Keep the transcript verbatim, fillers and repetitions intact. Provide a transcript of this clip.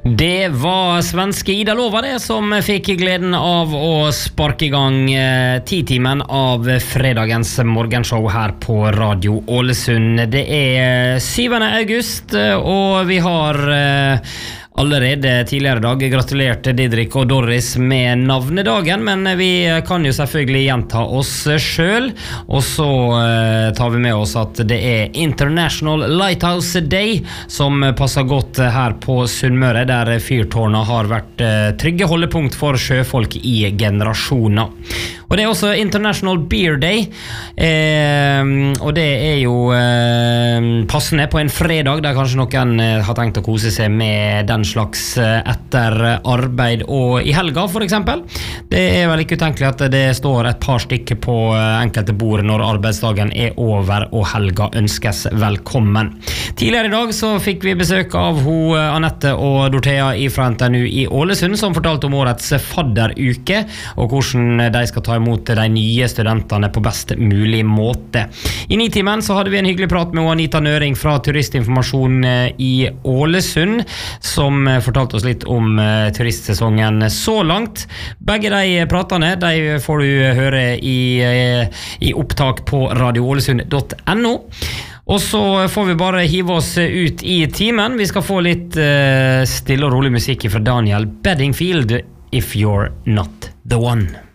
Det var svenske Ida Lova det som fikk gleden av å sparke i gang eh, ti-timen av fredagens morgenshow her på Radio Ålesund. Det er syvende august, og vi har eh, allerede tidligere dag gratulert Didrik og Doris med navnedagen, men vi kan jo selvfølgelig gjenta oss selv, og så eh, tar vi med oss at det er International Lighthouse Day, som passer godt her på Sunnmøre, der fyrtårna har vært eh, trygge holdepunkt for sjøfolk i generasjoner. Og det er også International Beer Day, eh, og det er jo eh, passende på en fredag, der kanskje noen eh, har tenkt å kose seg med den slags etter arbeid og i helga for eksempel. Det er vel ikke utenkelig at det står et par stykker på enkelte bord når arbeidsdagen er over og helga ønskes velkommen. Tidligere i dag så fikk vi besøk av ho Anette og Dorthea fra N T N U i Ålesund, som fortalte om årets fadderuke og hvordan de skal ta imot de nye studentene på best mulig måte. I nitimen så hadde vi en hyggelig prat med Anita Nøring fra Turistinformasjon i Ålesund, som fortalte oss litt om uh, turistsesongen så langt. Begge de pratene de får du høre i, uh, i opptak på radio ålesund punktum no. Og så får vi bare hive oss ut i timen. Vi skal få litt uh, stille og rolig musikk fra Daniel Bedingfield, If You're Not The One.